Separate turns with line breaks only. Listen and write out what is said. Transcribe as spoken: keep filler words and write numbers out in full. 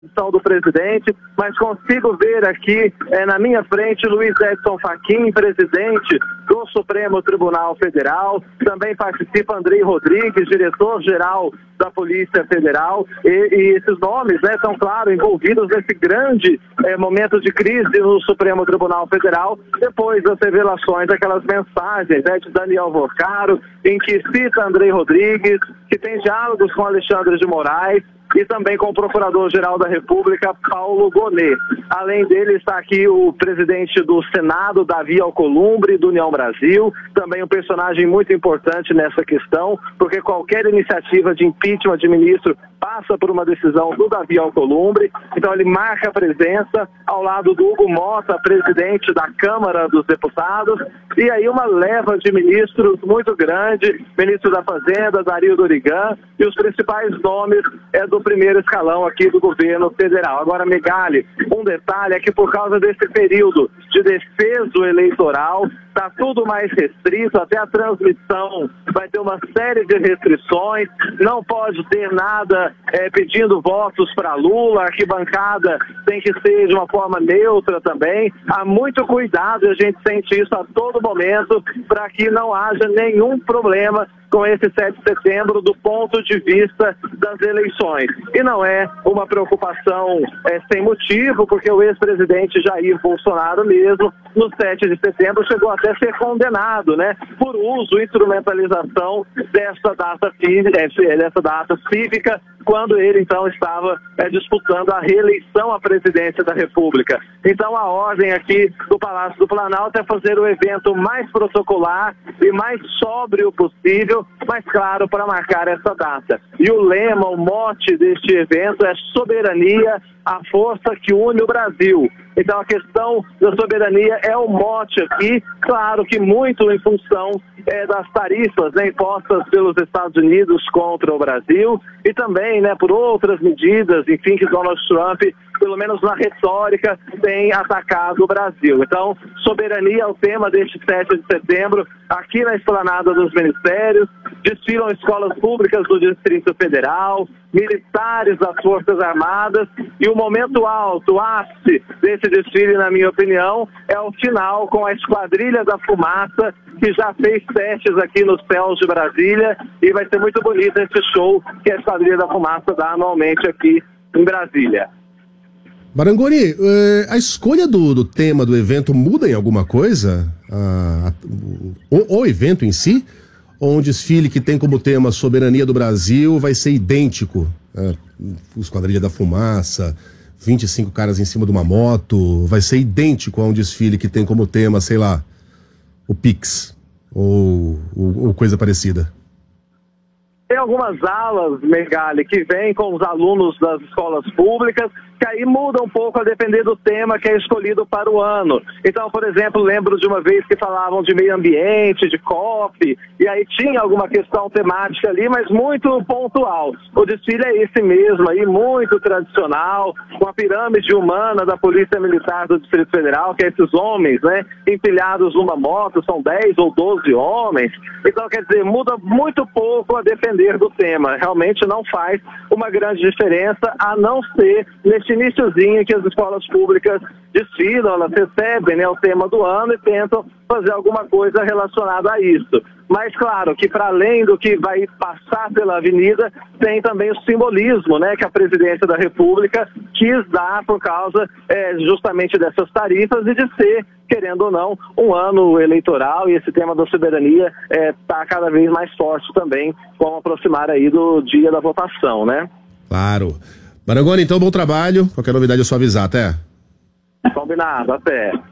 do presidente, mas consigo ver aqui é, na minha frente Luiz Edson Fachin, presidente do Supremo Tribunal Federal. Também participa Andrei Rodrigues, diretor-geral da Polícia Federal, e, e esses nomes, né, estão, claro, envolvidos nesse grande é, momento de crise no Supremo Tribunal Federal, depois das revelações, aquelas mensagens, né, de Daniel Vocaro, em que cita Andrei Rodrigues, que tem diálogos com Alexandre de Moraes, e também com o Procurador-Geral da República, Paulo Gonet. Além dele está aqui o presidente do Senado, Davi Alcolumbre, do União Brasil, também um personagem muito importante nessa questão, porque qualquer iniciativa de impeachment de ministro passa por uma decisão do Davi Alcolumbre, então ele marca a presença ao lado do Hugo Mota, presidente da Câmara dos Deputados, e aí uma leva de ministros muito grande, ministro da Fazenda, Dario Dorigan, e os principais nomes é do primeiro escalão aqui do governo federal. Agora, Megali, um detalhe é que por causa desse período de despejo eleitoral, está tudo mais restrito, até a transmissão vai ter uma série de restrições, não pode ter nada é, pedindo votos para Lula, a arquibancada tem que ser de uma forma neutra também. Há muito cuidado, a gente sente isso a todo momento, para que não haja nenhum problema com esse sete de setembro do ponto de vista das eleições. E não é uma preocupação é, sem motivo, porque o ex-presidente Jair Bolsonaro mesmo, no sete de setembro, chegou até a ser condenado, né, por uso e instrumentalização dessa data, dessa data cívica, quando ele então estava é, disputando a reeleição à presidência da República. Então a ordem aqui do Palácio do Planalto é fazer o evento mais protocolar e mais sóbrio possível, mas claro, para marcar essa data. E o lema, o mote deste evento é soberania, a força que une o Brasil. Então a questão da soberania é o mote aqui, claro que muito em função é, das tarifas, né, impostas pelos Estados Unidos contra o Brasil, e também, né, por outras medidas, enfim, que Donald Trump, pelo menos na retórica, tem atacado o Brasil. Então, soberania é o tema deste sete de setembro, aqui na Esplanada dos Ministérios. Desfilam escolas públicas do Distrito Federal, militares das Forças Armadas, e o momento alto, o ápice desse desfile, na minha opinião, é o final com a Esquadrilha da Fumaça, que já fez testes aqui nos céus de Brasília, e vai ser muito bonito esse show que a Esquadrilha da Fumaça dá anualmente aqui em Brasília.
Marangoni, a escolha do, do tema do evento muda em alguma coisa? Ah, o, o evento em si? Ou um desfile que tem como tema Soberania do Brasil vai ser idêntico? Ah, Esquadrilha da Fumaça, vinte e cinco caras em cima de uma moto, vai ser idêntico a um desfile que tem como tema, sei lá, o Pix, ou, ou, ou coisa parecida?
Tem algumas alas, Megali, que vêm com os alunos das escolas públicas, que aí muda um pouco a depender do tema que é escolhido para o ano. Então, por exemplo, lembro de uma vez que falavam de meio ambiente, de C O P, e aí tinha alguma questão temática ali, mas muito pontual. O desfile é esse mesmo aí, muito tradicional, com a pirâmide humana da Polícia Militar do Distrito Federal, que é esses homens, né, empilhados numa moto, são dez ou doze homens. Então, quer dizer, muda muito pouco a depender do tema. Realmente não faz uma grande diferença, a não ser neste iniciozinho que as escolas públicas desfilam, elas recebem, né, o tema do ano e tentam fazer alguma coisa relacionada a isso. Mas claro que para além do que vai passar pela avenida, tem também o simbolismo, né, que a presidência da República quis dar por causa é, justamente dessas tarifas e de ser, querendo ou não, um ano eleitoral, e esse tema da soberania está é, cada vez mais forte também, com aproximar aí do dia da votação, né?
Claro. Marangoni, então, bom trabalho. Qualquer novidade é só avisar, até.
Combinado, até.